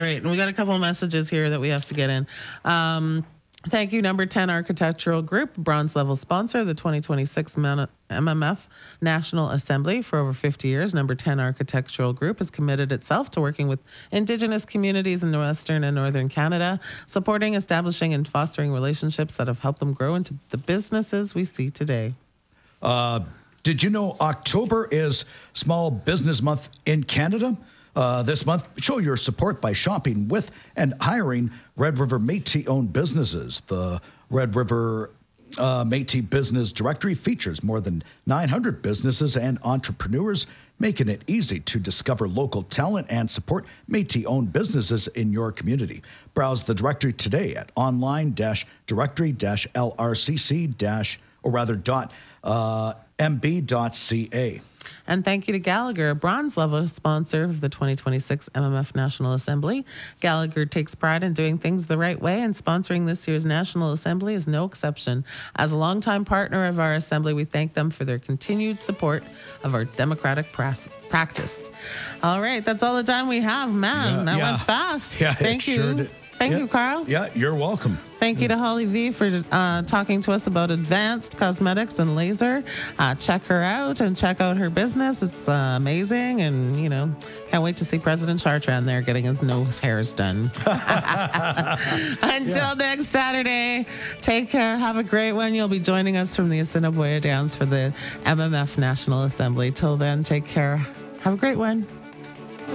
Great. And we got a couple of messages here that we have to get in. Thank you, Number 10 Architectural Group, bronze level sponsor of the 2026 MMF National Assembly for over 50 years. Number 10 Architectural Group has committed itself to working with Indigenous communities in Western and Northern Canada, supporting, establishing, and fostering relationships that have helped them grow into the businesses we see today. Did you know October is Small Business Month in Canada? This month, show your support by shopping with and hiring Red River Métis-owned businesses. The Red River Métis Business Directory features more than 900 businesses and entrepreneurs, making it easy to discover local talent and support Métis-owned businesses in your community. Browse the directory today at online-directory-lrcc-mb.ca. And thank you to Gallagher, a bronze level sponsor of the 2026 MMF National Assembly. Gallagher takes pride in doing things the right way, and sponsoring this year's National Assembly is no exception. As a longtime partner of our assembly, we thank them for their continued support of our democratic practice. All right, that's all the time we have. Man, that went fast. Yeah, thank you. Sure did. Thank you, Carl. Yeah, you're welcome. Thank you to Holly V for talking to us about advanced cosmetics and laser. Check her out and check out her business. It's amazing. And, can't wait to see President Chartrand there getting his nose hairs done. Until next Saturday, take care. Have a great one. You'll be joining us from the Assiniboia Downs for the MMF National Assembly. Till then, take care. Have a great one.